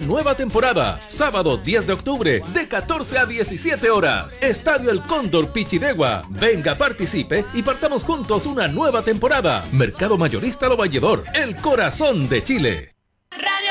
nueva temporada. Sábado 10 de octubre, de 14 a 17 horas. Estadio El Cóndor Pichidegua. Venga, participe y partamos juntos una nueva temporada. Mercado Mayorista Lo Valledor, el corazón de Chile.